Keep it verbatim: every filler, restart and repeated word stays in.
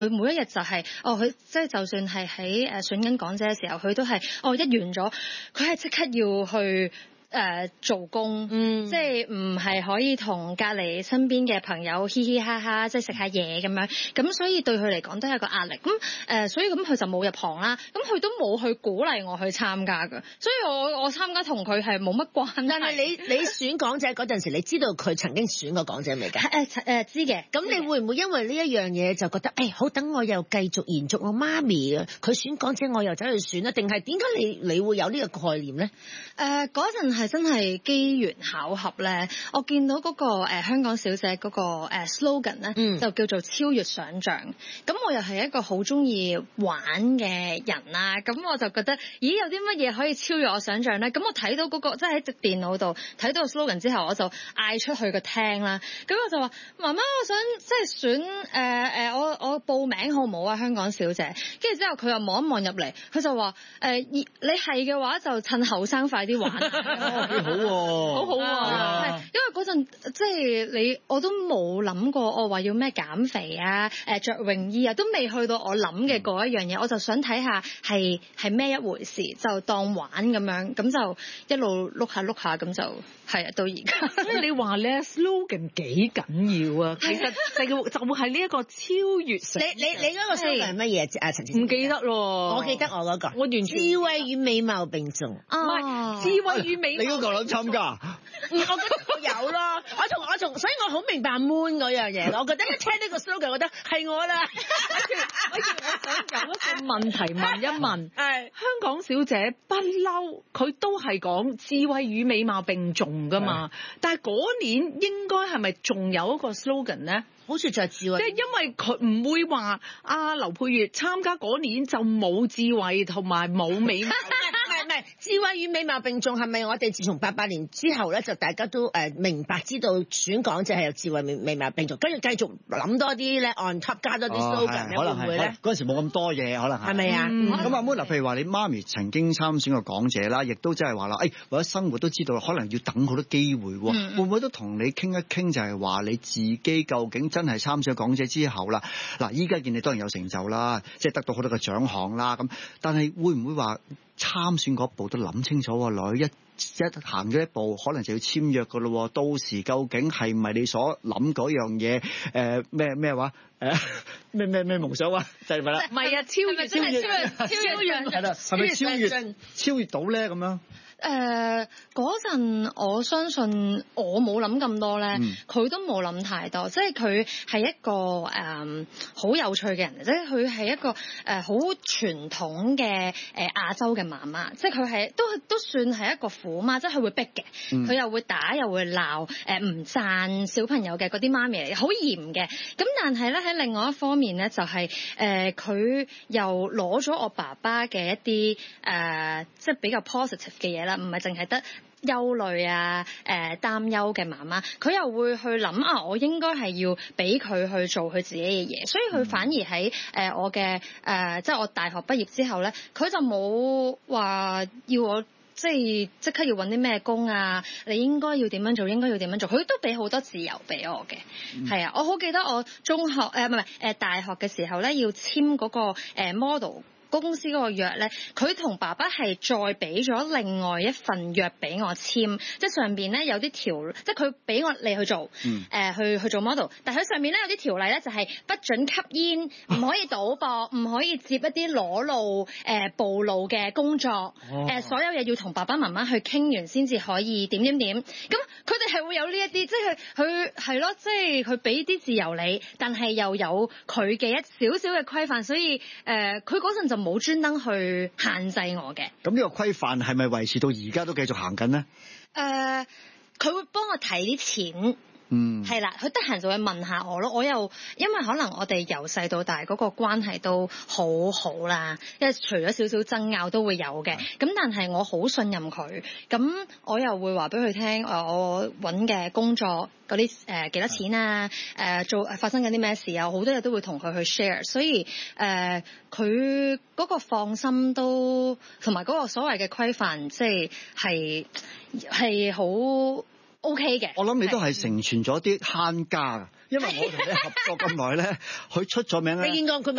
佢每一日就係、是、哦，佢即係就算係喺誒選緊港姐嘅時候，佢都係哦一完咗，佢係即刻要去。誒、呃、做工，嗯，即係唔係可以同隔離身邊嘅朋友嘻嘻哈哈，即係食下嘢咁樣，咁所以對佢嚟講都係個壓力。咁誒、呃，所以咁佢就冇入行啦。咁佢都冇去鼓勵我去參加㗎，所以我我參加同佢係冇乜關係。 但係你你選港姐嗰陣時，你知道佢曾經選過港姐未㗎？ 誒誒、呃、知嘅。咁你會唔會因為呢一樣嘢就覺得誒、哎、好，等我又繼續延續我媽咪啊，佢選港姐我又走去選啊？定係點解你你會有呢個概念咧？ 誒嗰陣係真係機緣巧合咧，我見到嗰、那個、呃、香港小姐嗰、那個、呃、slogan 咧、嗯，就叫做超越想像。咁我又係一個好中意玩嘅人啦，咁我就覺得，咦有啲乜嘢可以超越我想像咧？咁我睇到嗰、那個即係喺隻電腦度睇到個 slogan 之後，我就嗌出去個廳啦。咁我就話：媽媽，我想即係選誒誒、呃，我我報名好唔好啊？香港小姐。跟住之後佢又望一望入嚟，佢就話：誒、呃，你係嘅話就趁後生快啲玩。 哦、幾好喎、啊， 好好啊，係，因為嗰陣即係你，我都冇諗過，我話要咩減肥啊，誒著泳衣啊，都未去到我諗嘅嗰一樣嘢，我就想睇下係係咩一回事，就當玩咁樣，咁就一路碌下碌下，咁就係啊，到而家。 所以你話咧 slogan 幾緊要啊？其實就就會係呢一個超越。 你你你嗰個 slogan 係乜嘢？啊陳唔記得咯， 我記得我嗰、嗰個， 我完全智慧與美貌並重。 唔係智慧與美貌。 你嗰個諗參加？ 我覺得我有咯，我同我同，所以我好明白 moon 嗰樣嘢。我覺得一聽呢個 slogan， 我覺得係我啦。 我想有一個問題問一問，係香港小姐不嬲，佢都係講智慧與美貌並重㗎嘛？但係嗰年應該係咪仲有一個 slogan 咧？ 好似就係智慧， 即係因為佢唔會話阿劉佩玥參加嗰年就冇智慧同埋冇美貌。 唔係唔係，智慧與美貌並重係咪我哋自從八八年之後咧，就大家都誒明白知道選港姐係有智慧美美貌並重，跟住繼續諗多啲咧 on top 加多啲 slogan 咧，會唔會咧？ 嗰陣時冇咁多嘢，可能係。係咪啊？咁阿 Moon，譬如話你媽咪曾經參選過港姐啦，亦都即係話啦，誒為咗生活都知道可能要等好多機會喎，嗯、會唔會都同你傾一傾，就係話你自己究竟真係參選港姐之後啦？嗱，依家見你當然有成就啦，即係得到好多嘅獎項啦，咁但係會唔會話參選嗰步都諗清楚喎？女一一行咗一步，可能就要簽約噶咯。到時究竟係咪你所諗嗰樣嘢？誒咩咩話？誒咩咩咩夢想啊？就係咪啦？ 唔係啊，超越超越超越係啦，係咪超越超越到咧？咁樣？ 誒嗰陣，我相信我冇諗咁多咧，佢、嗯、都冇諗太多，即係佢係一個誒好、呃、有趣嘅人，即係佢係一個誒好、呃、傳統嘅誒、呃、亞洲嘅媽媽，即係佢係都都算係一個虎媽，即係佢會逼嘅，佢、嗯、又會打又會鬧，誒唔讚小朋友嘅嗰啲媽咪嚟，好嚴嘅。咁但係咧喺另外一方面咧，就係誒佢又攞咗我爸爸嘅一啲誒、呃、即係比較 positive 嘅嘢啦。唔係淨係得憂慮啊、誒擔憂嘅媽媽，佢又會去諗啊，我應該係要俾佢去做佢自己嘅嘢，所以佢反而喺誒、呃、我嘅誒、呃、即係我大學畢業之後咧，佢就冇話要我即係即刻要揾啲咩工啊，你應該要點樣做，應該要點樣做，佢都俾好多自由俾我嘅。係、嗯、啊，我好記得我中學誒唔係誒大學嘅時候咧，要簽嗰個誒 model。公司嗰個約咧，佢同爸爸係再俾咗另外一份約俾我簽，即係上邊咧有啲條，即係佢俾我你去做，誒、嗯呃、去去做 model，但係佢上面咧有啲條例咧就係不准吸煙，唔可以賭博，唔可以接一啲裸露、誒、呃、暴露嘅工作，誒、哦呃、所有嘢要同爸爸媽媽去傾完先至可以點點點。咁佢哋係會有呢一啲，即係佢係咯，即係佢俾啲自由你，但係又有佢嘅一少少嘅規範，所以誒佢嗰陣就冇專登去限制我嘅。咁呢個規範係咪維持到而家都繼續行緊呢？ 誒、呃，佢會幫我睇啲錢。嗯，係啦，佢得閒就會問下我咯。我又因為可能我哋由細到大嗰個關係都好好啦，因為除咗少少爭拗都會有嘅。咁但係我好信任佢，咁我又會話俾佢聽，誒我揾嘅工作嗰啲誒幾多錢啊，誒、呃、做發生緊啲咩事啊，好多嘢都會同佢去 share。所以誒佢嗰個放心都同埋嗰個所謂嘅規範，即係係係好。O K 嘅， 我諗你都係成全咗啲慳家，因為我同你合作咁耐咧，佢出咗名咧。你見過佢